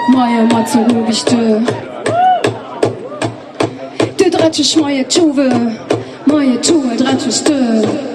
moje moce lubisz ty. Ty draczysz moje czuły, moje czuły draczysz ty.